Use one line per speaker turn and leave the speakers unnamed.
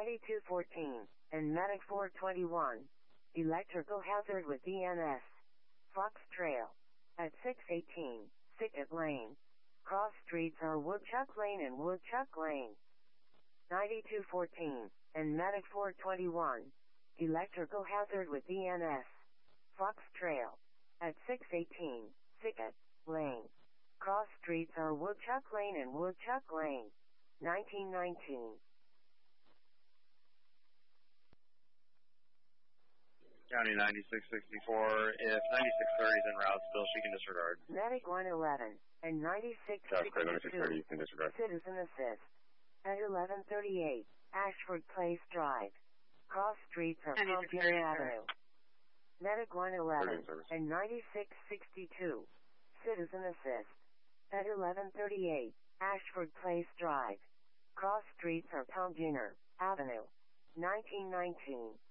9214, and Medic 421. Electrical hazard with DNS. Fox Trail. At 618, Sickett Lane. Cross streets are Woodchuck Lane and Woodchuck Lane. 9214, and Medic 421. Electrical hazard with DNS. Fox Trail. At 618, Sickett Lane. Cross streets are Woodchuck Lane and Woodchuck Lane. 1919.
County 9664. If 9630 is en route, still she can disregard.
Medic 111 and 9662.
You can disregard.
Citizen assist. At 1138, Ashford Place Drive. Cross streets are Pompier Avenue. Medic 111 and 9662. Citizen assist. At 1138, Ashford Place Drive. Cross streets are Pompier Avenue. 1919.